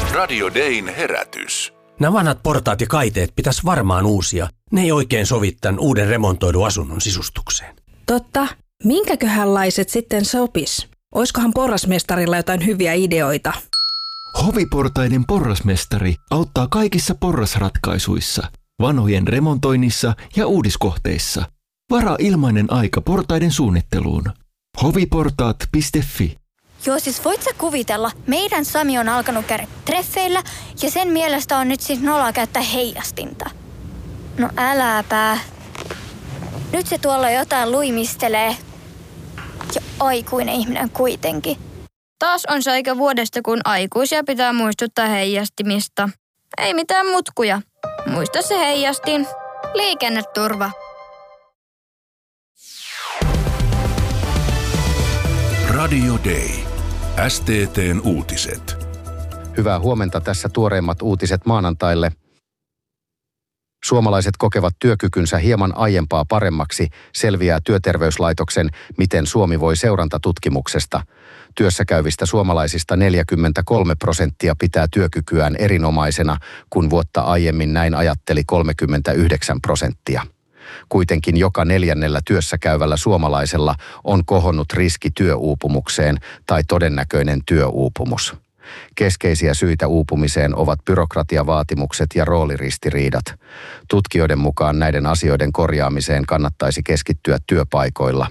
Radio Dayn herätys. Nämä vanhat portaat ja kaiteet pitäisi varmaan uusia. Ne ei oikein sovi tämän uuden remontoidun asunnon sisustukseen. Totta. Minkäköhänlaiset sitten sopis? Oiskohan porrasmestarilla jotain hyviä ideoita? Hoviportaiden porrasmestari auttaa kaikissa porrasratkaisuissa, vanhojen remontoinnissa ja uudiskohteissa. Varaa ilmainen aika portaiden suunnitteluun. hoviportaat.fi. Joo, siis voit sä kuvitella, meidän Sami on alkanut käydä treffeillä ja sen mielestä on nyt siis noloa käyttää heijastinta. No äläpä. Nyt se tuolla jotain luimistelee. Ja aikuinen ihminen kuitenkin. Taas on se aika vuodesta, kun aikuisia pitää muistuttaa heijastimista. Ei mitään mutkuja. Muista se heijastin. Liikenneturva. Radio Day. STT:n uutiset. Hyvää huomenta, tässä tuoreimmat uutiset maanantaille. Suomalaiset kokevat työkykynsä hieman aiempaa paremmaksi, selviää Työterveyslaitoksen Miten Suomi voi -seurantatutkimuksesta. Työssäkäyvistä suomalaisista 43% pitää työkykyään erinomaisena, kun vuotta aiemmin näin ajatteli 39%. Kuitenkin joka 4. työssäkäyvällä suomalaisella on kohonnut riski työuupumukseen tai todennäköinen työuupumus. Keskeisiä syitä uupumiseen ovat byrokratiavaatimukset ja rooliristiriidat. Tutkijoiden mukaan näiden asioiden korjaamiseen kannattaisi keskittyä työpaikoilla.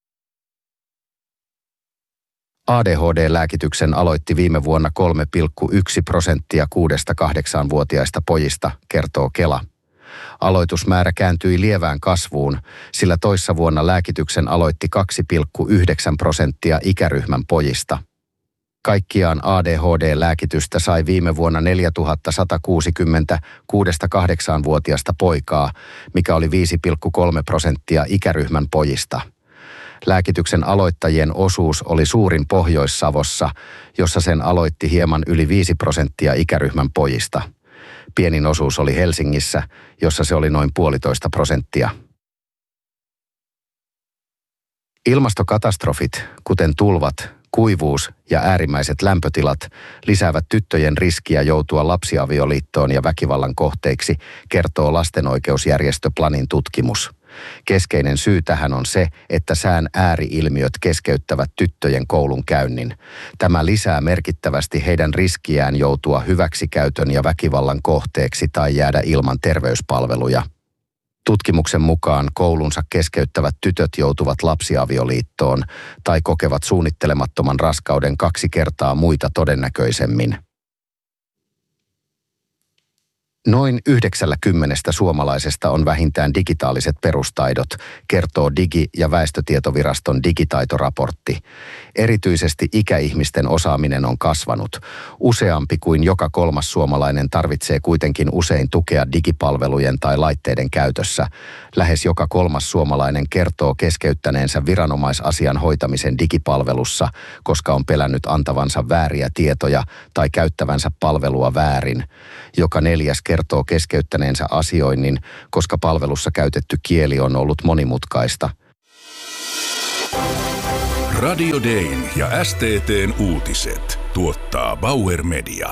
ADHD-lääkityksen aloitti viime vuonna 3,1% 6-8-vuotiaista pojista, kertoo Kela. Aloitusmäärä kääntyi lievään kasvuun, sillä toissa vuonna lääkityksen aloitti 2,9% ikäryhmän pojista. Kaikkiaan ADHD-lääkitystä sai viime vuonna 4160 6-8-vuotiaista poikaa, mikä oli 5,3% ikäryhmän pojista. Lääkityksen aloittajien osuus oli suurin Pohjois-Savossa, jossa sen aloitti hieman yli 5% ikäryhmän pojista. Pienin osuus oli Helsingissä, jossa se oli noin 1,5%. Ilmastokatastrofit, kuten tulvat, kuivuus ja äärimmäiset lämpötilat, lisäävät tyttöjen riskiä joutua lapsiavioliittoon ja väkivallan kohteiksi, kertoo lastenoikeusjärjestö Planin tutkimus. Keskeinen syy tähän on se, että sään ääriilmiöt keskeyttävät tyttöjen koulunkäynnin. Tämä lisää merkittävästi heidän riskiään joutua hyväksikäytön ja väkivallan kohteeksi tai jäädä ilman terveyspalveluja. Tutkimuksen mukaan koulunsa keskeyttävät tytöt joutuvat lapsiavioliittoon tai kokevat suunnittelemattoman raskauden 2 kertaa muita todennäköisemmin. Noin 90 suomalaisesta on vähintään digitaaliset perustaidot, kertoo Digi- ja väestötietoviraston digitaitoraportti. Erityisesti ikäihmisten osaaminen on kasvanut. Useampi kuin joka 3. suomalainen tarvitsee kuitenkin usein tukea digipalvelujen tai laitteiden käytössä. Lähes joka 3. suomalainen kertoo keskeyttäneensä viranomaisasian hoitamisen digipalvelussa, koska on pelännyt antavansa vääriä tietoja tai käyttävänsä palvelua väärin. Joka 4. kertoo keskeyttäneensä asioinnin, koska palvelussa käytetty kieli on ollut monimutkaista. Radio Dayn ja STT:n uutiset tuottaa Bauer Media.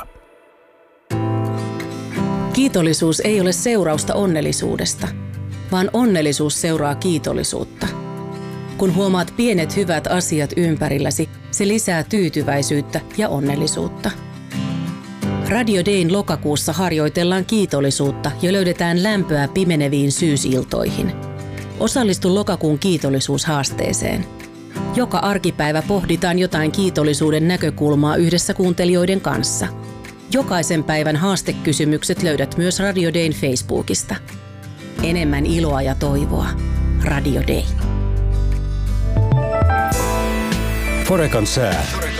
Kiitollisuus ei ole seurausta onnellisuudesta, vaan onnellisuus seuraa kiitollisuutta. Kun huomaat pienet hyvät asiat ympärilläsi, se lisää tyytyväisyyttä ja onnellisuutta. Radio Dayn lokakuussa harjoitellaan kiitollisuutta ja löydetään lämpöä pimeneviin syysiltoihin. Osallistu lokakuun kiitollisuushaasteeseen. Joka arkipäivä pohditaan jotain kiitollisuuden näkökulmaa yhdessä kuuntelijoiden kanssa. Jokaisen päivän haastekysymykset löydät myös Radio Dayn Facebookista. Enemmän iloa ja toivoa. Radio Day. Forekan sää.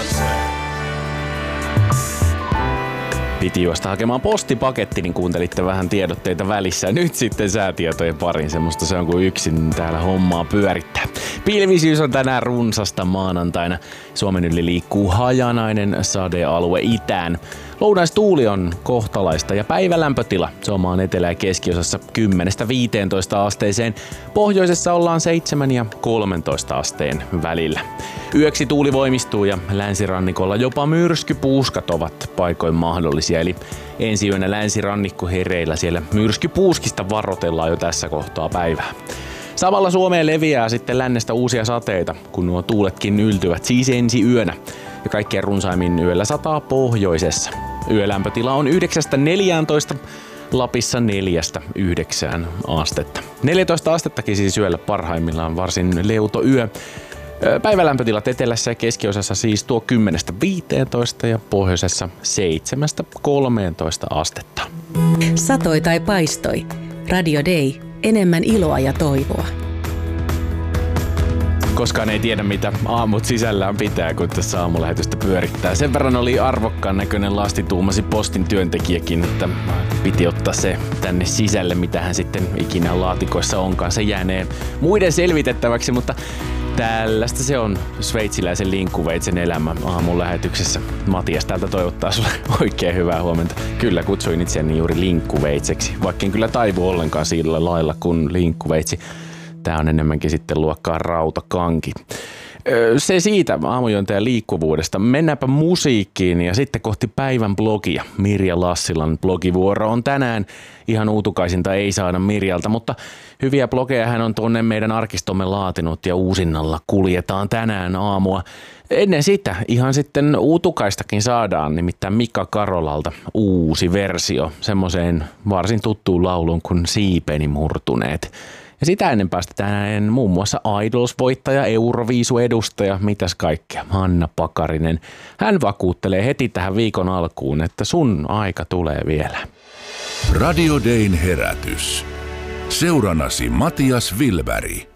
Piti juosta hakemaan postipaketti, niin kuuntelitte vähän tiedotteita välissä. Nyt sitten säätietojen parin, semmoista se on kuin yksin täällä hommaa pyörittää. Pilvisyys on tänään runsasta maanantaina. Suomen yli liikkuu hajanainen sadealue itään. Lounaistuuli on kohtalaista ja päivälämpötila se on maan etelä- ja keskiosassa 10-15 asteeseen. Pohjoisessa ollaan 7 ja 13 asteen välillä. Yöksi tuuli voimistuu ja länsirannikolla jopa myrskypuuskat ovat paikoin mahdollisia. Eli ensi yönä länsirannikko hereillä, siellä myrskypuuskista varoitellaan jo tässä kohtaa päivää. Samalla Suomeen leviää sitten lännestä uusia sateita, kun nuo tuuletkin yltyvät siis ensi yönä. Ja kaikkein runsaimmin yöllä sataa pohjoisessa. Yölämpötila on 9-14, Lapissa 4-9 astetta. 14 astettakin siis yöllä parhaimmillaan varsin leuto yö. Päivälämpötilat etelässä ja keskiosassa siis tuo 10-15 ja pohjoisessa 7-13 astetta. Satoi tai paistoi. Radio Day. Enemmän iloa ja toivoa. Koskaan ei tiedä, mitä aamut sisällään pitää, kun tässä aamulähetystä pyörittää. Sen verran oli arvokkaan näköinen lastituumasi postin työntekijäkin, että piti ottaa se tänne sisälle, mitä hän sitten ikinä laatikoissa onkaan. Se jäänee muiden selvitettäväksi, mutta tällaista se on sveitsiläisen linkkuveitsen elämä aamun lähetyksessä. Matias täältä toivottaa sulle oikein hyvää huomenta. Kyllä kutsuin itseäni juuri linkkuveitseksi, vaikka en kyllä taivu ollenkaan sillä lailla kuin linkkuveitsi. Tää on enemmänkin sitten luokkaa rautakanki. Se siitä aamujuontajan liikkuvuudesta. Mennäänpä musiikkiin ja sitten kohti päivän blogia. Mirja Lassilan blogivuoro on tänään. Ihan uutukaisinta ei saada Mirjalta, mutta hyviä blogeja hän on tuonne meidän arkistomme laatinut ja uusinnalla kuljetaan tänään aamua. Ennen sitä ihan sitten uutukaistakin saadaan, nimittäin Mika Karolalta uusi versio semmoiseen varsin tuttuun lauluun kuin Siipeni murtuneet. Ja sitä ennen päästetään muun muassa Idols-voittaja, Euroviisu-edustaja, mitäs kaikkea, Hanna Pakarinen. Hän vakuuttelee heti tähän viikon alkuun, että sun aika tulee vielä. Radio Dayn herätys. Seurannasi Matias Wilberg.